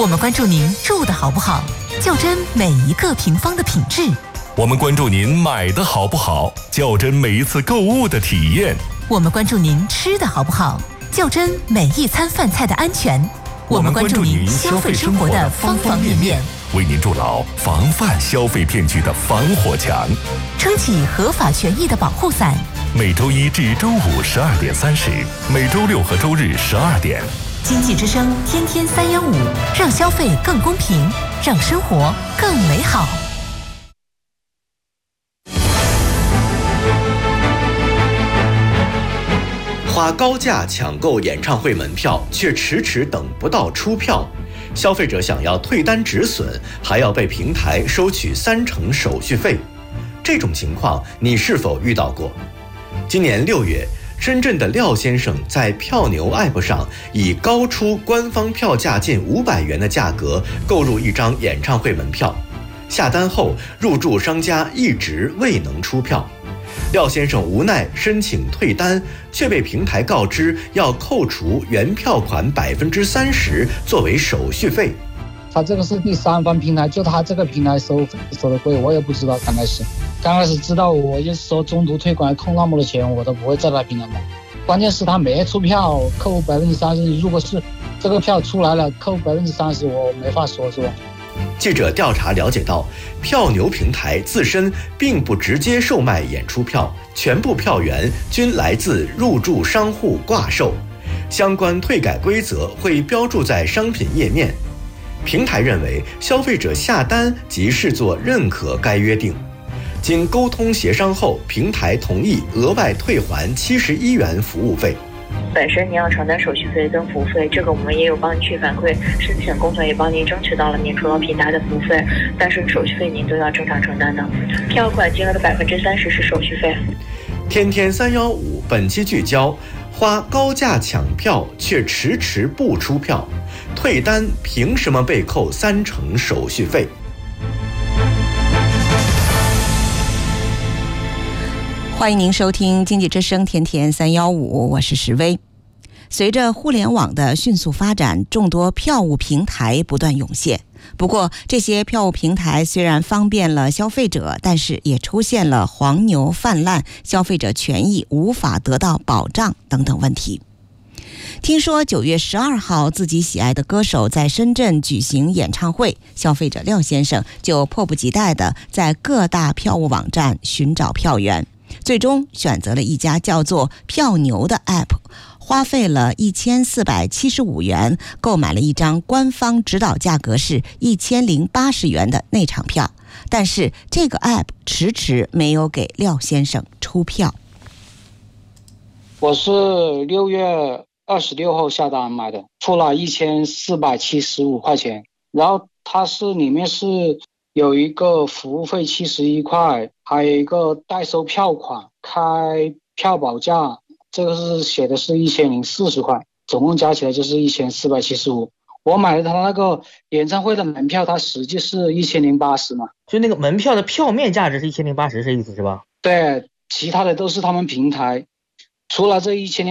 我们关注您住的好不好，较真每一个平方的品质。 我们关注您买的好不好，较真每一次购物的体验。 我们关注您吃的好不好，较真每一餐饭菜的安全。我们关注您消费生活的方方面面， 为您筑牢防范消费骗局的防火墙， 撑起合法权益的保护伞。 每周一至周五12点30，每周六和周日12点。 经济之声天天315，让消费更公平，让生活更美好。 花高价抢购演唱会门票，却迟迟等不到出票，消费者想要退单止损，还要被平台收取30%手续费。这种情况你是否遇到过？今年6月，深圳的廖先生在票牛 App 上以高出官方票价近500元的价格购入一张演唱会门票，下单后入驻商家一直未能出票。廖先生无奈申请退单，却被平台告知要扣除原票款30%作为手续费。 他这个是第三方平台，就他这个平台收的贵，我也不知道。刚开始知道，我就说中途退款扣那么多钱，我都不会在他平台买。关键是他没出票，扣30%。如果是这个票出来了，扣30%，我没法说，是吧？ 记者调查了解到，票牛平台自身并不直接售卖演出票，全部票源均来自入驻商户挂售，相关退改规则会标注在商品页面。平台认为消费者下单即视作认可该约定，经沟通协商后，平台同意额外退还71元服务费。 本身你要承担手续费跟服务费，这个我们也有帮你去反馈，申请工作也帮您争取到了免除了平台的服务费，但是手续费您都要正常承担的。票款金额的30%是手续费。 天天315本期聚焦：花高价抢票却迟迟不出票，退单凭什么被扣30%手续费？ 欢迎您收听经济之声天天315，我是石薇。随着互联网的迅速发展，众多票务平台不断涌现。不过，这些票务平台虽然方便了消费者，但是也出现了黄牛泛滥、消费者权益无法得到保障等等问题。听说9月12号自己喜爱的歌手在深圳举行演唱会，消费者廖先生就迫不及待地在各大票务网站寻找票源，最终选择了一家叫做票牛的 App， 花费了1475元购买了一张官方指导价格是1080元的内场票，但是这个 App 迟迟没有给廖先生出票。 我是6月26号下单买的，付了1475块钱，然后它是里面是有一个服务费71块，还有一个代收票款、开票保价，这个是写的是1040块，总共加起来就是1475。我买了他那个演唱会的门票，它实际是1080嘛， 就那个门票的票面价值是1080，是意思是吧？ 对，其他的都是他们平台，除了这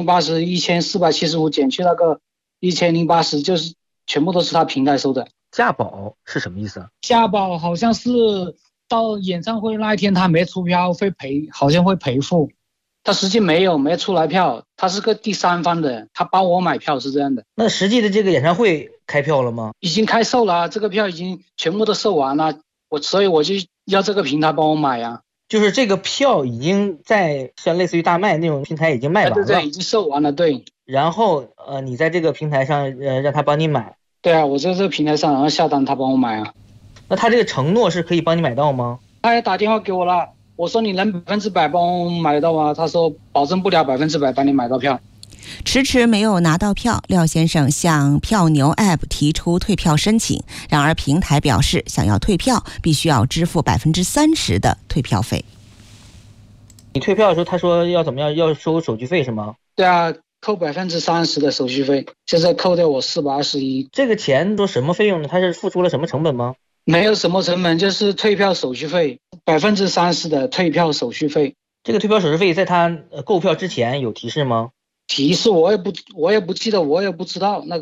1080，1475减去那个1080，就是全部都是他平台收的。 价保是什么意思啊？ 价保好像是到演唱会那一天他没出票会赔，好像会赔付。他实际没出来票，他是个第三方的，他帮我买票是这样的。 那实际的这个演唱会开票了吗？ 已经开售了，这个票已经全部都售完了，所以我就要这个平台帮我买啊。 就是这个票已经在像类似于大麦那种平台已经卖完了， 对，已经售完了，对。 然后你在这个平台上让他帮你买。 对啊，我在这个平台上然后下单，他帮我买啊。 那他这个承诺是可以帮你买到吗？ 他也打电话给我了，我说你能100%帮我买得到吗？他说保证不了100%帮你买到票。 迟迟没有拿到票，廖先生向票牛 App 提出退票申请，然而平台表示想要退票必须要支付30%的退票费。 你退票的时候他说要怎么样，要收手续费是吗？ 对啊，扣30%的手续费，现在扣掉我421。 这个钱都什么费用呢？他是付出了什么成本吗？ 没有什么成本，就是退票手续费，30%的退票手续费。 这个退票手续费在他购票之前有提示吗？ 提示我也不记得，我也不知道那个，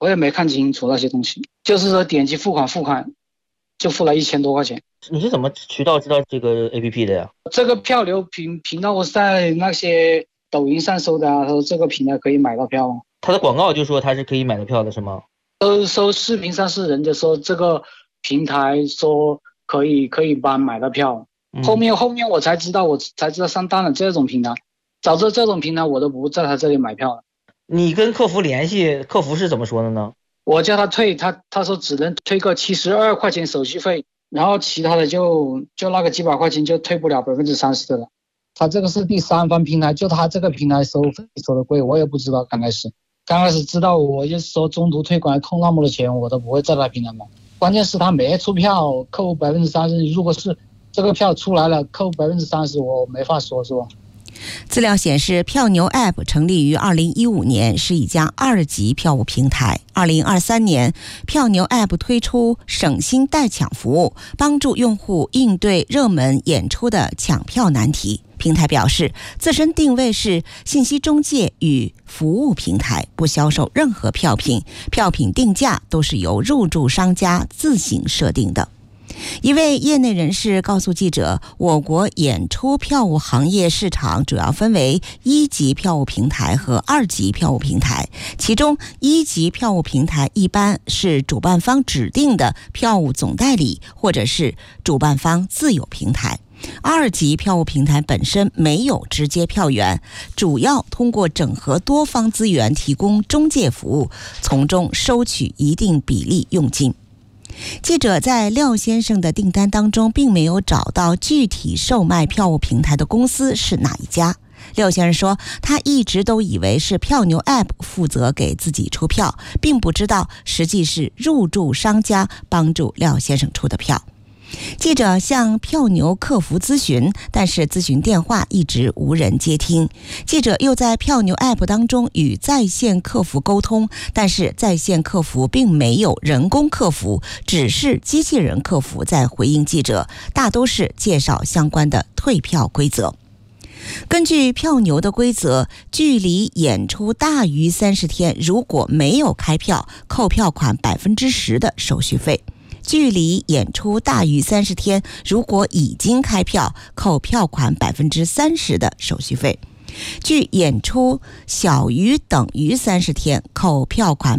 我也没看清楚那些东西，就是说点击付款就付了1000多块钱。 你是怎么渠道知道这个 APP 的呀？ 这个票流频道我是在那些抖音上搜的啊，说这个平台可以买到票。 它的广告就说它是可以买到票的是吗？ 搜视频上是人家说这个平台说可以买到票，后面我才知道上当了这种平台，早知道这种平台我都不在他这里买票了。 你跟客服联系，客服是怎么说的呢？ 我叫他退，他说只能退个72块钱手续费，然后其他的就那个几百块钱就退不了30%的了。他这个是第三方平台，就他这个平台收费收的贵，我也不知道。刚开始知道，我就说中途退款扣那么多钱，我都不会在他平台买。关键是他没出票，扣30%。如果是这个票出来了，扣30%，我没法说，是吧？ 资料显示，票牛 App 成立于2015年，是一家2级票务平台。2023年，票牛 App 推出省心代抢服务，帮助用户应对热门演出的抢票难题。平台表示，自身定位是信息中介与服务平台，不销售任何票品，票品定价都是由入驻商家自行设定的。一位业内人士告诉记者，我国演出票务行业市场主要分为1级票务平台和2级票务平台，其中1级票务平台一般是主办方指定的票务总代理，或者是主办方自有平台。2级票务平台本身没有直接票源，主要通过整合多方资源提供中介服务，从中收取一定比例佣金。记者在廖先生的订单当中并没有找到具体售卖票务平台的公司是哪一家。廖先生说，他一直都以为是票牛 App 负责给自己出票，并不知道实际是入驻商家帮助廖先生出的票。记者向票牛客服咨询，但是咨询电话一直无人接听。记者又在票牛 App 当中与在线客服沟通，但是在线客服并没有人工客服，只是机器人客服在回应记者，大都是介绍相关的退票规则。根据票牛的规则，距离演出大于30天，如果没有开票，扣票款10%的手续费；距离演出大于30天，如果已经开票，扣票款30%的手续费；距演出小于等于30天，扣票款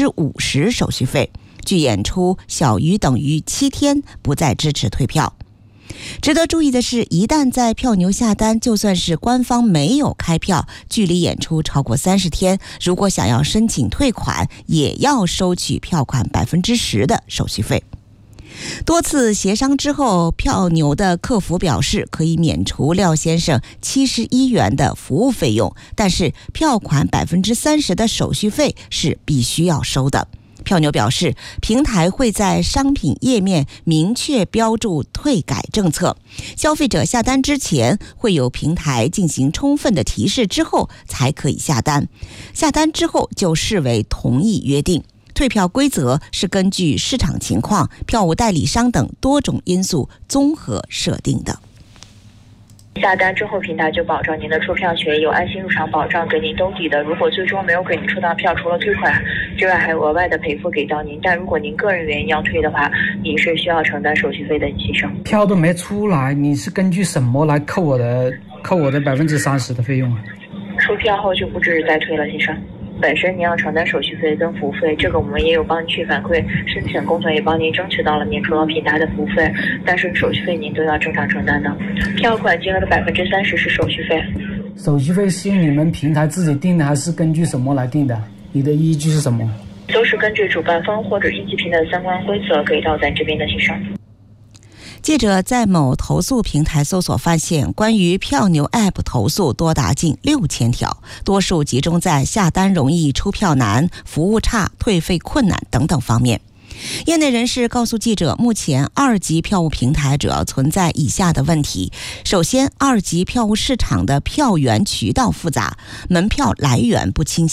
50%手续费；距演出小于等于7天，不再支持退票。值得注意的是，一旦在票牛下单，就算是官方没有开票，距离演出超过30天，如果想要申请退款，也要收取票款10%的手续费。多次协商之后，票牛的客服表示可以免除廖先生71元的服务费用，但是票款30%的手续费是必须要收的。票牛表示，平台会在商品页面明确标注退改政策，消费者下单之前会有平台进行充分的提示之后才可以下单，下单之后就视为同意约定。退票规则是根据市场情况、票务代理商等多种因素综合设定的。 下单之后，平台就保障您的出票权，有安心入场保障，给您兜底的。如果最终没有给您出到票，除了退款之外，还有额外的赔付给到您。但如果您个人原因要退的话，您是需要承担手续费的牺牲。 票都没出来，你是根据什么来扣我的30%的费用啊？ 出票后就不支持再退了，先生。本身您要承担手续费跟服务费，这个我们也有帮您去反馈，申请工作也帮您争取到了免除了平台的服务费，但是手续费您都要正常承担的。票款金额的30%是手续费。 手续费是你们平台自己定的，还是根据什么来定的？你的依据是什么？ 都是根据主办方或者一级平台的相关规则给到咱这边的先生。 记者在某投诉平台搜索发现，关于票牛 App 投诉多达近6000条，多数集中在下单容易、出票难、服务差、退费困难等等方面。业内人士告诉记者，目前2级票务平台主要存在以下的问题：首先，2级票务市场的票源渠道复杂，门票来源不清晰。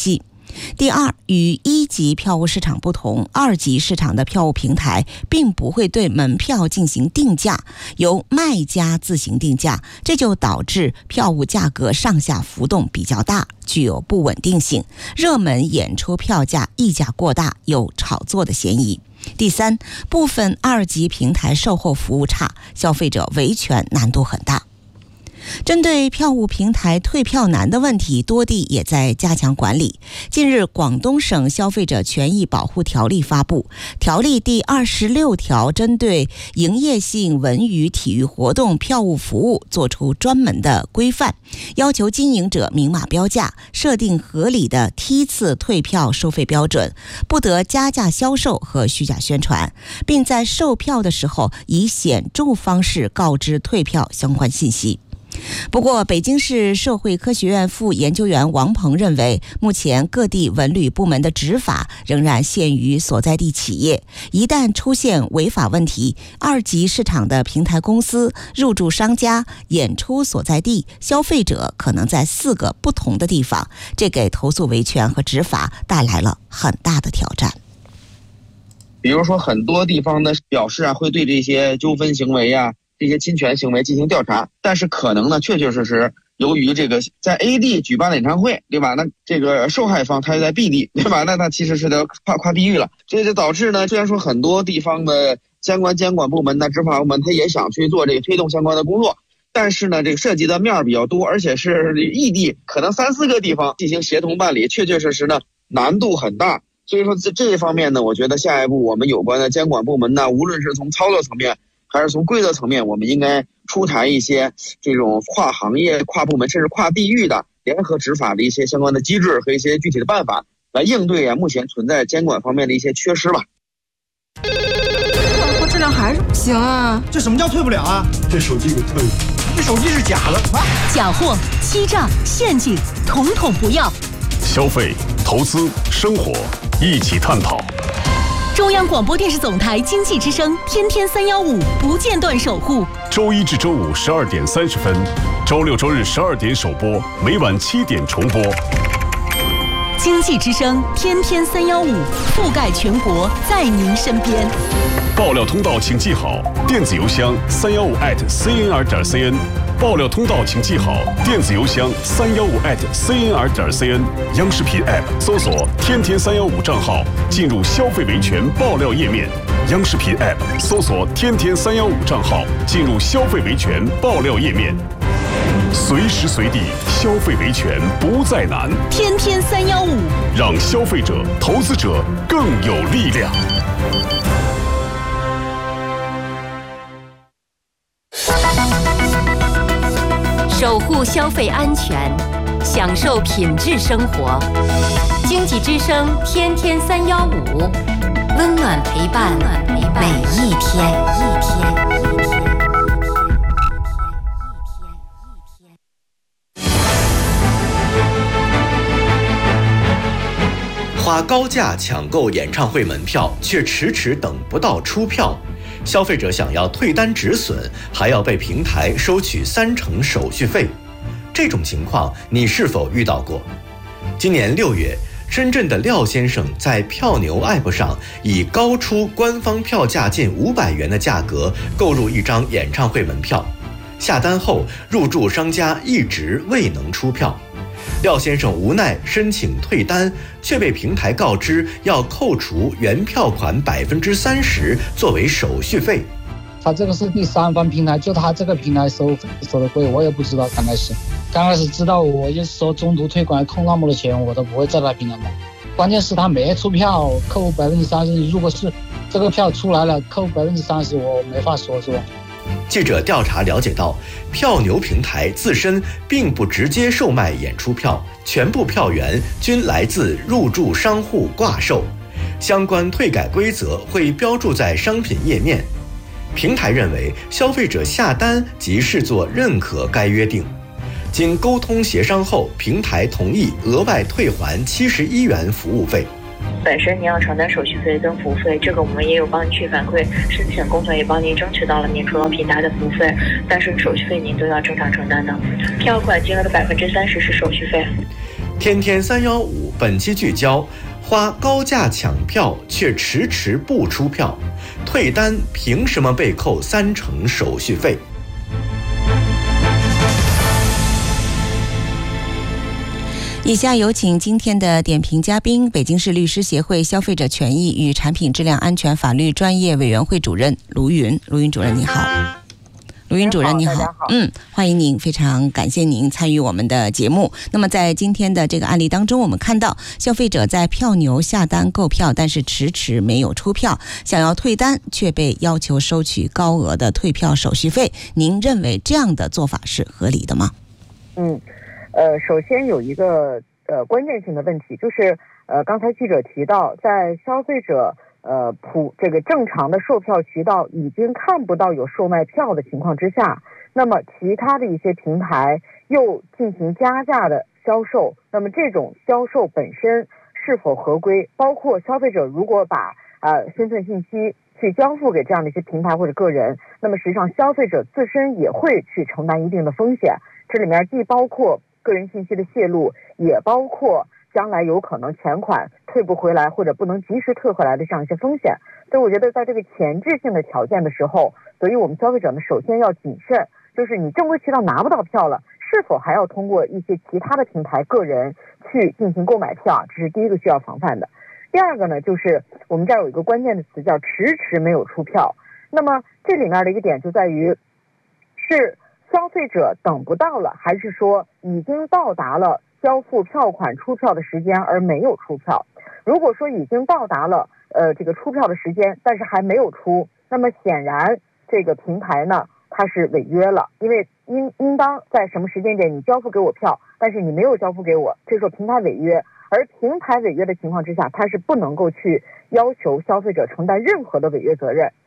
第二，与一级票务市场不同，二级市场的票务平台并不会对门票进行定价，由卖家自行定价，这就导致票务价格上下浮动比较大，具有不稳定性，热门演出票价溢价过大，有炒作的嫌疑。第三，部分二级平台售后服务差，消费者维权难度很大。针对票务平台退票难的问题，多地也在加强管理。近日，广东省消费者权益保护条例发布，条例第26条针对营业性文娱体育活动票务服务作出专门的规范，要求经营者明码标价，设定合理的梯次退票收费标准，不得加价销售和虚假宣传，并在售票的时候以显著方式告知退票相关信息。不过，北京市社会科学院副研究员王鹏认为，目前各地文旅部门的执法仍然限于所在地企业，一旦出现违法问题，二级市场的平台公司、入驻商家、演出所在地、消费者可能在4个不同的地方，这给投诉维权和执法带来了很大的挑战。 比如说，很多地方的表示会对这些纠纷行为这些侵权行为进行调查，但是可能呢，确确实实由于这个在 A 地举办的演唱会，对吧？那这个受害方他又在 B 地，对吧？那他其实是得跨地域了，这就导致呢，虽然说很多地方的相关监管部门执法部门他也想去做这个推动相关的工作，但是呢，这个涉及的面比较多，而且是异地，可能3、4个地方进行协同办理，确确实实呢难度很大。所以说这一方面呢，我觉得下一步我们有关的监管部门呢，无论是从操作层面还是从规则层面，我们应该出台一些这种跨行业、跨部门甚至跨地域的联合执法的一些相关的机制和一些具体的办法，来应对目前存在监管方面的一些缺失吧。 质量还是不行啊！ 这什么叫退不了啊？这手机给退了，这手机是假的啊！ 假货、欺诈、陷阱，统统不要。 消费、投资、生活，一起探讨。 中央广播电视总台经济之声，天天315，不间断守护。 周一至周五12点30分，周六周日12点首播，每晚7点重播。 经济之声，天天315，覆盖全国，在您身边。 爆料通道请记好，电子邮箱315@cnr.cn。爆料通道请记好，电子邮箱315@cnr.cn。央视频 App 搜索“天天315”账号，进入消费维权爆料页面。央视频 App 搜索“天天315”账号，进入消费维权爆料页面。随时随地消费维权不再难， 天天315， 让消费者、投资者更有力量。 守护消费安全，享受品质生活。经济之声，天天315，温暖陪伴每一天。 花高价抢购演唱会门票，却迟迟等不到出票。消费者想要退单止损，还要被平台收取30%手续费。这种情况你是否遇到过？今年6月，深圳的廖先生在票牛 App 上以高出官方票价近500元的价格购入一张演唱会门票，下单后入驻商家一直未能出票。廖先生无奈申请退单，却被平台告知要扣除原票款30%作为手续费。 他这个是第三方平台，就他这个平台收的贵，我也不知道。刚开始知道，我就说中途退款扣那么多钱，我都不会在他平台买。关键是他没出票，扣30%。如果是这个票出来了，扣30%，我没法说，是吧？ 记者调查了解到，票牛平台自身并不直接售卖演出票，全部票源均来自入驻商户挂售，相关退改规则会标注在商品页面。平台认为消费者下单即视作认可该约定，经沟通协商后，平台同意额外退还71元服务费。 本身你要承担手续费跟服务费，这个我们也有帮你去反馈，申请工作也帮您争取到了免除了平台的服务费，但是手续费您都要正常承担的。票款金额的30%是手续费。 天天315 本期聚焦：花高价抢票却迟迟不出票，退单凭什么被扣30%手续费？ 以下有请今天的点评嘉宾，北京市律师协会消费者权益与产品质量安全法律专业委员会主任卢云。卢云主任你好。卢云主任你好，欢迎您，非常感谢您参与我们的节目。那么在今天的这个案例当中，我们看到消费者在票牛下单购票，但是迟迟没有出票，想要退单却被要求收取高额的退票手续费。您认为这样的做法是合理的吗？ 首先有一个关键性的问题，就是刚才记者提到，在消费者这个正常的售票渠道已经看不到有售卖票的情况之下，那么其他的一些平台又进行加价的销售，那么这种销售本身是否合规？包括消费者如果把身份信息去交付给这样的一些平台或者个人，那么实际上消费者自身也会去承担一定的风险。这里面既包括个人信息的泄露，也包括将来有可能钱款退不回来或者不能及时退回来的这样一些风险。所以我觉得在这个前置性的条件的时候，所以我们消费者呢首先要谨慎，就是你正规渠道拿不到票了，是否还要通过一些其他的平台个人去进行购买票，这是第一个需要防范的。第二个呢，就是我们这儿有一个关键的词叫迟迟没有出票。那么这里面的一个点就在于，是消费者等不到了，还是说已经到达了交付票款出票的时间而没有出票？如果说已经到达了这个出票的时间，但是还没有出，那么显然这个平台呢它是违约了，因为应当在什么时间点你交付给我票，但是你没有交付给我，这时候平台违约。而平台违约的情况之下，它是不能够去要求消费者承担任何的违约责任，%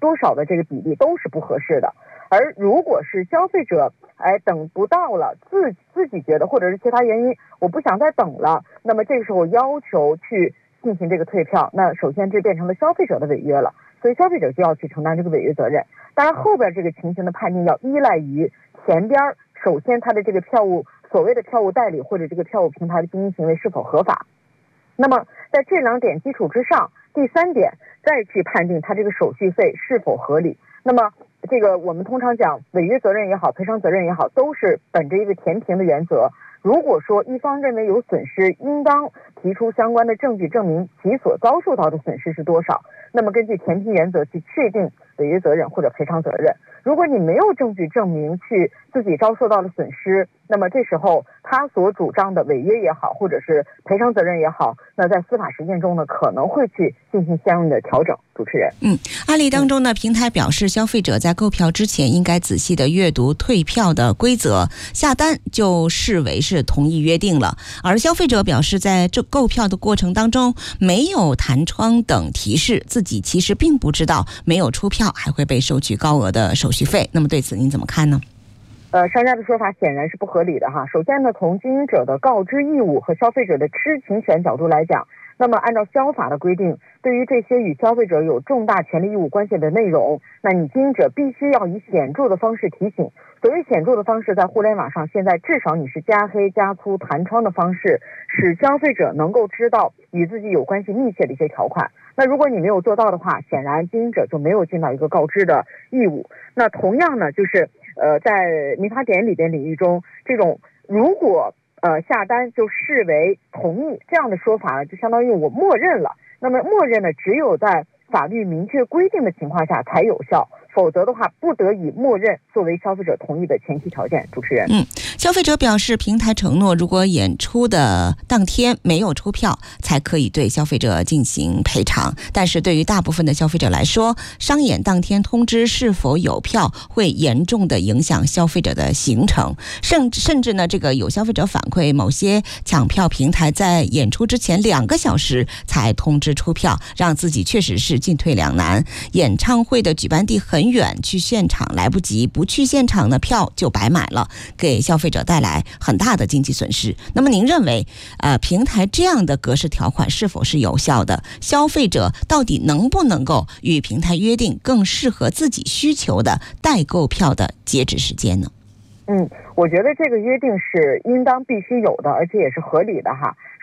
多少的这个比例都是不合适的。而如果是消费者等不到了，自己觉得或者是其他原因我不想再等了，那么这个时候要求去进行这个退票，那首先这变成了消费者的违约了，所以消费者就要去承担这个违约责任。当然后边这个情形的判定要依赖于前边首先他的这个票务所谓的票务代理或者这个票务平台的经营行为是否合法。那么在这2点基础之上，第3点再去判定他这个手续费是否合理。那么这个我们通常讲违约责任也好，赔偿责任也好，都是本着一个填平的原则。如果说一方认为有损失，应当提出相关的证据证明其所遭受到的损失是多少，那么根据填平原则去确定违约责任或者赔偿责任。如果你没有证据证明去自己遭受到了损失，那么这时候他所主张的违约也好，或者是赔偿责任也好，那在司法实践中呢可能会去进行相应的调整。主持人， 案例当中呢，平台表示消费者在购票之前应该仔细的阅读退票的规则，下单就视为是同意约定了。而消费者表示在这购票的过程当中没有弹窗等提示，自己其实并不知道没有出票还会被收取高额的手续费。那么对此您怎么看呢？ 商家的说法显然是不合理的哈。首先呢，从经营者的告知义务和消费者的知情权角度来讲，那么按照消法的规定，对于这些与消费者有重大权利义务关系的内容，那你经营者必须要以显著的方式提醒。所谓显著的方式，在互联网上现在至少你是加黑加粗弹窗的方式，使消费者能够知道与自己有关系密切的一些条款。那如果你没有做到的话，显然经营者就没有尽到一个告知的义务。那同样呢，就是在民法典里边领域中，这种如果下单就视为同意这样的说法，就相当于我默认了。那么默认呢，只有在法律明确规定的情况下才有效，否则的话不得以默认作为消费者同意的前提条件。主持人， 消费者表示，平台承诺如果演出的当天没有出票，才可以对消费者进行赔偿。但是对于大部分的消费者来说，商演当天通知是否有票，会严重的影响消费者的行程。甚至呢，这个有消费者反馈，某些抢票平台在演出之前2个小时才通知出票，让自己确实是进退两难。演唱会的举办地很远，去现场来不及，不去现场的票就白买了，给消费者带来很大的经济损失。那么您认为平台这样的格式条款是否是有效的？消费者到底能不能够与平台约定更适合自己需求的代购票的截止时间呢？ 我觉得这个约定是应当必须有的，而且也是合理的哈。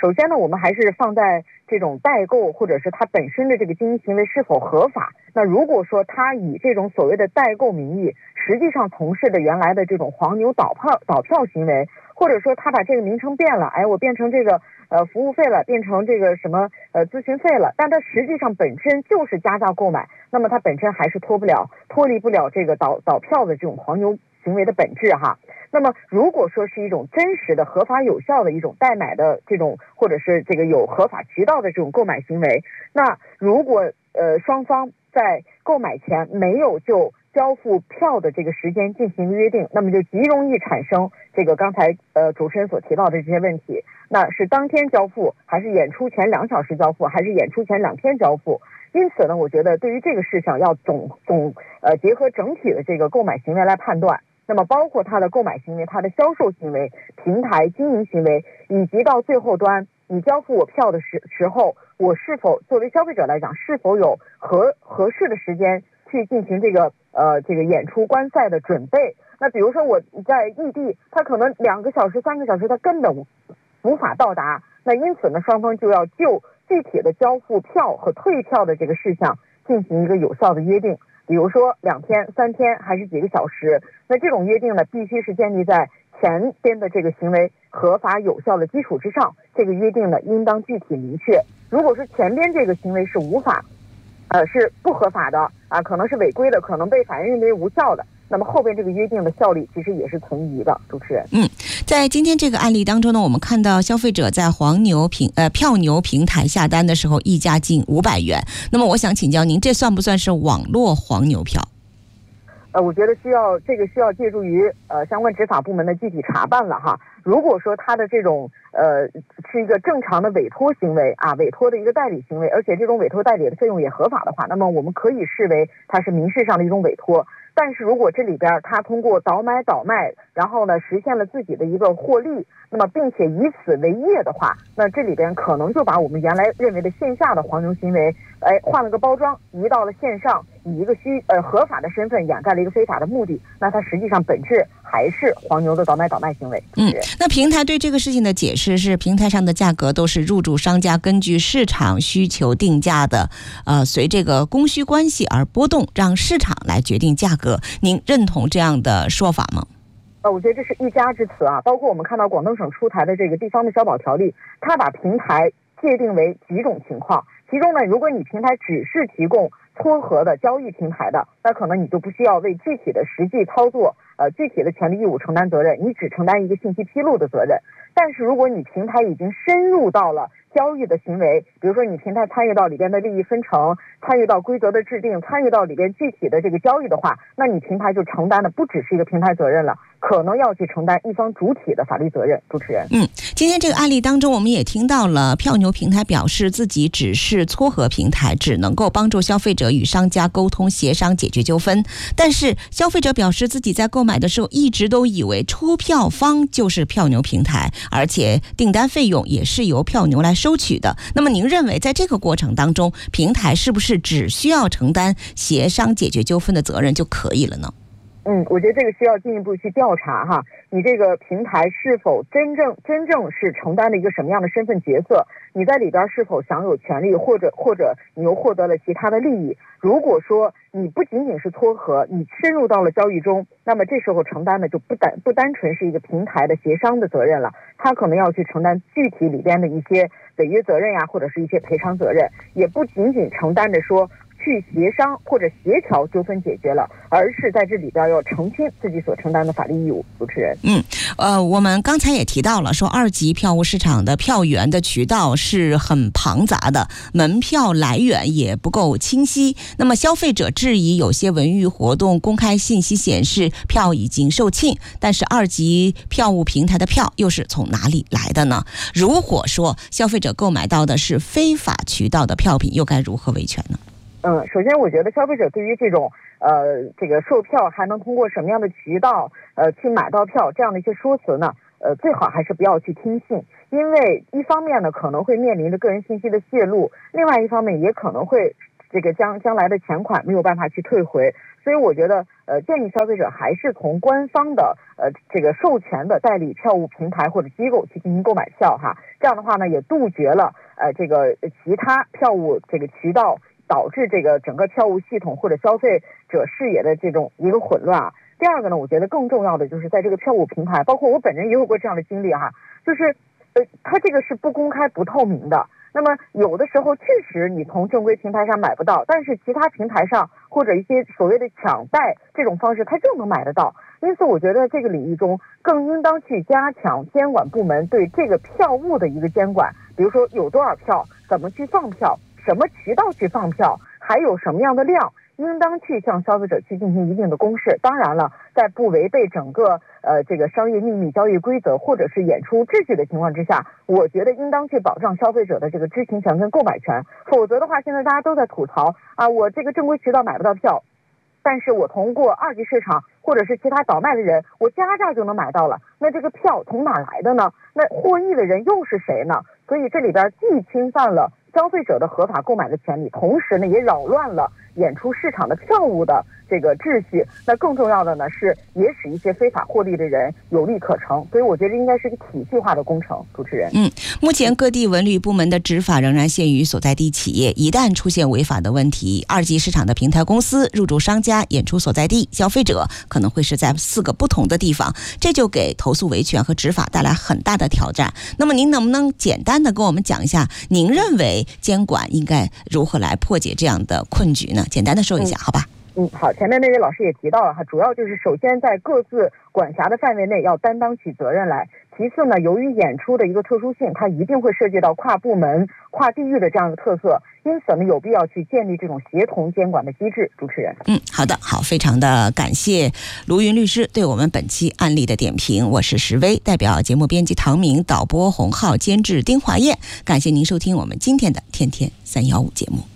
首先呢，我们还是放在这种代购或者是它本身的这个经营行为是否合法。那如果说它以这种所谓的代购名义，实际上从事的原来的这种黄牛倒票行为，或者说他把这个名称变了，我变成这个服务费了，变成这个什么咨询费了，但它实际上本身就是加价购买，那么它本身还是脱离不了这个倒票的这种黄牛行为的本质哈。那么如果说是一种真实的合法有效的一种代买的这种，或者是这个有合法渠道的这种购买行为，那如果双方在购买前没有就交付票的这个时间进行约定，那么就极容易产生这个刚才主持人所提到的这些问题。那是当天交付，还是演出前2小时交付，还是演出前2天交付？因此呢，我觉得对于这个事项要结合整体的这个购买行为来判断。那么包括它的购买行为、它的销售行为、平台经营行为，以及到最后端你交付我票的时候，我是否作为消费者来讲，是否有合适的时间去进行这个演出观赛的准备。那比如说我在异地，他可能2个小时、3个小时他根本无法到达，那因此呢，双方就要就具体的交付票和退票的这个事项进行一个有效的约定。比如说2天、3天还是几个小时，那这种约定呢，必须是建立在前边的这个行为合法有效的基础之上，这个约定呢应当具体明确。如果说前边这个行为是无法是不合法的可能是违规的，可能被法院认为无效的，那么后边这个约定的效力其实也是存疑的。主持人， 在今天这个案例当中呢，我们看到消费者在票牛平台下单的时候，溢价近500元。那么我想请教您，这算不算是网络黄牛票？ 我觉得需要借助于相关执法部门的具体查办了哈。如果说他的这种是一个正常的委托行为委托的一个代理行为，而且这种委托代理的费用也合法的话，那么我们可以视为它是民事上的一种委托。但是如果这里边他通过倒买倒卖，然后呢实现了自己的一个获利，那么并且以此为业的话，那这里边可能就把我们原来认为的线下的黄牛行为换了个包装，移到了线上，以一个合法的身份掩盖了一个非法的目的，那它实际上本质还是黄牛的倒买倒卖行为。 那平台对这个事情的解释是，平台上的价格都是入驻商家根据市场需求定价的，随这个供需关系而波动，让市场来决定价格。您认同这样的说法吗？ 我觉得这是一家之词包括我们看到广东省出台的这个地方的消保条例，它把平台界定为几种情况，其中呢，如果你平台只是提供撮合的交易平台的，那可能你就不需要为具体的实际操作具体的权利义务承担责任，你只承担一个信息披露的责任。但是如果你平台已经深入到了交易的行为，比如说你平台参与到里边的利益分成，参与到规则的制定，参与到里边具体的这个交易的话，那你平台就承担的不只是一个平台责任了，可能要去承担一方主体的法律责任。主持人， 今天这个案例当中，我们也听到了票牛平台表示自己只是撮合平台，只能够帮助消费者与商家沟通协商解决纠纷。但是消费者表示自己在购买的时候一直都以为出票方就是票牛平台，而且订单费用也是由票牛来收取的。那么您认为在这个过程当中，平台是不是只需要承担协商解决纠纷的责任就可以了呢？ 我觉得这个需要进一步去调查哈，你这个平台是否真正是承担了一个什么样的身份角色？你在里边是否享有权利，或者你又获得了其他的利益？如果说你不仅仅是撮合，你深入到了交易中，那么这时候承担的就不单纯是一个平台的协商的责任了，他可能要去承担具体里边的一些违约责任呀，或者是一些赔偿责任，也不仅仅承担着说去协商或者协调纠纷解决了，而是在这里边要澄清自己所承担的法律义务。主持人， 我们刚才也提到了，说2级票务市场的票源的渠道是很庞杂的，门票来源也不够清晰。那么消费者质疑有些文娱活动公开信息显示票已经售罄，但是2级票务平台的票又是从哪里来的呢？如果说消费者购买到的是非法渠道的票品，又该如何维权呢？ 首先我觉得消费者对于这种这个售票还能通过什么样的渠道去买到票这样的一些说辞呢，最好还是不要去听信，因为一方面呢可能会面临着个人信息的泄露，另外一方面也可能会这个将来的钱款没有办法去退回。所以我觉得建议消费者还是从官方的这个授权的代理票务平台或者机构去进行购买票哈。这样的话呢，也杜绝了这个其他票务这个渠道导致这个整个票务系统或者消费者视野的这种一个混乱啊。第二个呢，我觉得更重要的就是在这个票务平台，包括我本人也有过这样的经历哈，就是它这个是不公开不透明的。那么有的时候确实你从正规平台上买不到，但是其他平台上或者一些所谓的抢贷这种方式它就能买得到。因此我觉得这个领域中更应当去加强监管部门对这个票务的一个监管，比如说有多少票，怎么去放票，什么渠道去放票，还有什么样的量，应当去向消费者去进行一定的公示。当然了，在不违背整个这个商业秘密交易规则或者是演出秩序的情况之下，我觉得应当去保障消费者的这个知情权跟购买权。否则的话，现在大家都在吐槽啊，我这个正规渠道买不到票，但是我通过二级市场或者是其他倒卖的人，我加价就能买到了。那这个票从哪来的呢？那获益的人又是谁呢？所以这里边既侵犯了消费者的合法购买的权利，同时呢也扰乱了演出市场的票务的这个秩序。那更重要的呢是也使一些非法获利的人有利可乘。所以我觉得应该是个体系化的工程。主持人， 目前各地文旅部门的执法仍然限于所在地企业，一旦出现违法的问题，二级市场的平台公司、入驻商家、演出所在地、消费者可能会是在4个不同的地方，这就给投诉维权和执法带来很大的挑战。那么您能不能简单的跟我们讲一下，您认为监管应该如何来破解这样的困局呢？简单的说一下，好吧？ 好，前面那位老师也提到了哈，主要就是首先在各自管辖的范围内要担当起责任来。其次呢，由于演出的一个特殊性，它一定会涉及到跨部门、跨地域的这样的特色，因此呢，有必要去建立这种协同监管的机制。主持人， 好的，好，非常的感谢卢云律师对我们本期案例的点评。我是石薇，代表节目编辑唐明、导播洪浩、监制丁华燕，感谢您收听我们今天的天天315节目。